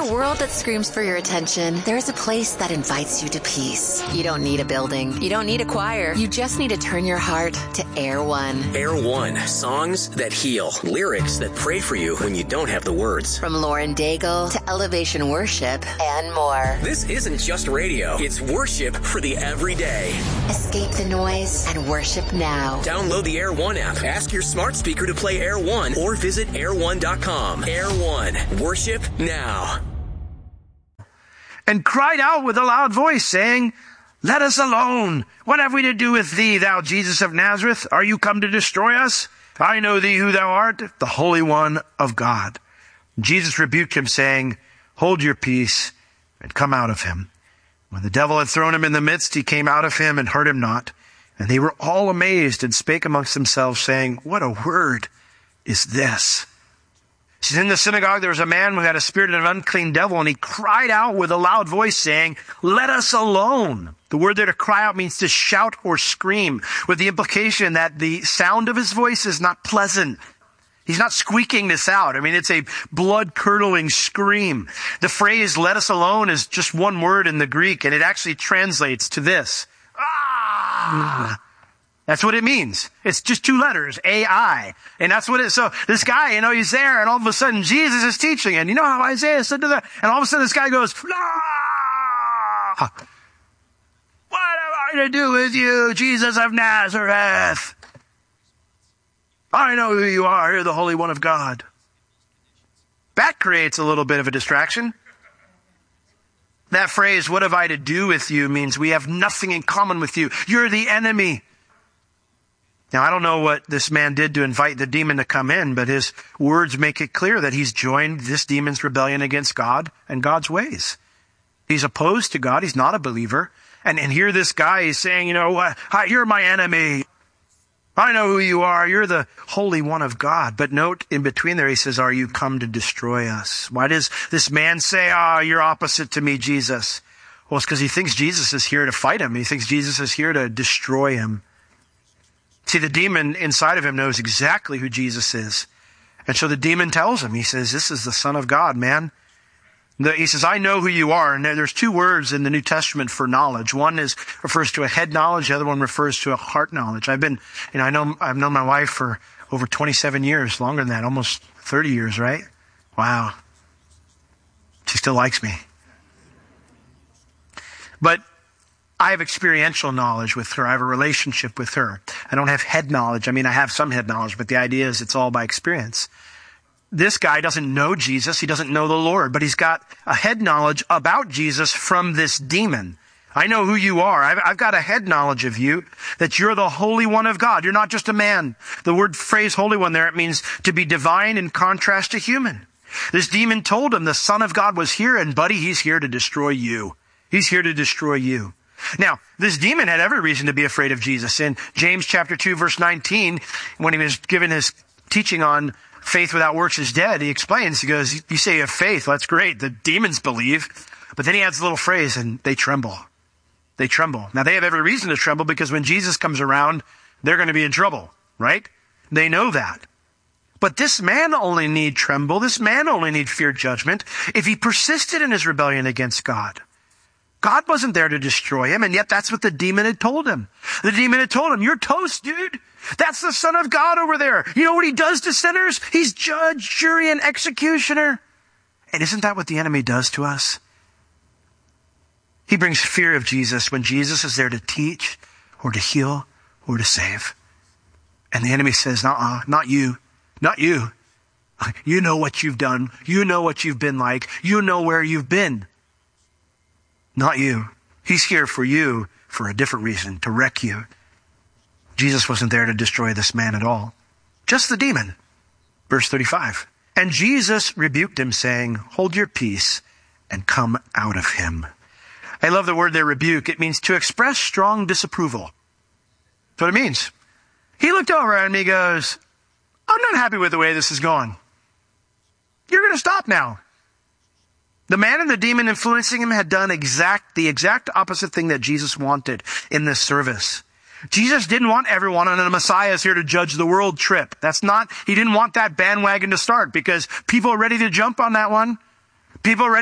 a world that screams for your attention, there is a place that invites you to peace. You don't need a building. You don't need a choir. You just need to turn your heart to Air One. Air One. Songs that heal. Lyrics that pray for you when you don't have the words. From Lauren Daigle to Elevation Worship and more. This isn't just radio. It's worship for the everyday. Escape the noise and worship now. Download the Air One app. Ask your smart speaker to play Air One or visit air1.com. Air One. Worship now. And cried out with a loud voice, saying, "Let us alone. What have we to do with thee, thou Jesus of Nazareth? Are you come to destroy us? I know thee who thou art, the Holy One of God." Jesus rebuked him, saying, "Hold your peace, and come out of him." When the devil had thrown him in the midst, he came out of him and hurt him not. And they were all amazed and spake amongst themselves, saying, "What a word is this?" Says, in the synagogue there was a man who had a spirit of an unclean devil, and he cried out with a loud voice, saying, "Let us alone." The word there to cry out means to shout or scream, with the implication that the sound of his voice is not pleasant. He's not squeaking this out. I mean, it's a blood-curdling scream. The phrase, "let us alone," is just one word in the Greek, and it actually translates to this. Ah! That's what it means. It's just two letters, A-I. And that's what it is. So this guy, he's there, and all of a sudden Jesus is teaching. And you know how Isaiah said to that? And all of a sudden this guy goes, "Ah! What have I to do with you, Jesus of Nazareth? I know who you are. You're the Holy One of God." That creates a little bit of a distraction. That phrase, "what have I to do with you," means we have nothing in common with you. You're the enemy. Now, I don't know what this man did to invite the demon to come in, but his words make it clear that he's joined this demon's rebellion against God and God's ways. He's opposed to God. He's not a believer. And here this guy is saying, "You're my enemy. I know who you are. You're the Holy One of God." But note in between there, he says, "Are you come to destroy us?" Why does this man say, "You're opposite to me, Jesus"? Well, it's because he thinks Jesus is here to fight him. He thinks Jesus is here to destroy him. See, the demon inside of him knows exactly who Jesus is. And so the demon tells him, he says, "This is the Son of God, man." He says, "I know who you are." And there's two words in the New Testament for knowledge. One refers to a head knowledge. The other one refers to a heart knowledge. I've known my wife for over 27 years, longer than that, almost 30 years, right? Wow. She still likes me. But I have experiential knowledge with her. I have a relationship with her. I don't have head knowledge. I have some head knowledge, but the idea is it's all by experience. This guy doesn't know Jesus. He doesn't know the Lord, but he's got a head knowledge about Jesus from this demon. "I know who you are. I've got a head knowledge of you, that you're the Holy One of God. You're not just a man." The phrase Holy One there, it means to be divine in contrast to human. This demon told him the Son of God was here, and buddy, he's here to destroy you. He's here to destroy you. Now, this demon had every reason to be afraid of Jesus. In James chapter 2, verse 19, when he was given his teaching on faith without works is dead, he explains, he goes, "You say you have faith. Well, that's great. The demons believe." But then he adds a little phrase, "and they tremble." They tremble. Now, they have every reason to tremble because when Jesus comes around, they're going to be in trouble, right? They know that. But this man only need tremble. This man only need fear judgment if he persisted in his rebellion against God. God wasn't there to destroy him, and yet that's what the demon had told him. The demon had told him, "You're toast, dude. That's the Son of God over there. You know what he does to sinners? He's judge, jury, and executioner." And isn't that what the enemy does to us? He brings fear of Jesus when Jesus is there to teach or to heal or to save. And the enemy says, not you. Not you. You know what you've done. You know what you've been like. You know where you've been. Not you. He's here for you for a different reason, to wreck you. Jesus wasn't there to destroy this man at all. Just the demon. Verse 35. "And Jesus rebuked him, saying, Hold your peace and come out of him." I love the word there, rebuke. It means to express strong disapproval. That's what it means. He looked over at me and goes, "I'm not happy with the way this is going. You're going to stop now." The man and the demon influencing him had done the exact opposite thing that Jesus wanted in this service. Jesus didn't want everyone on a Messiah is here to judge the world trip. He didn't want that bandwagon to start because people are ready to jump on that one. People are ready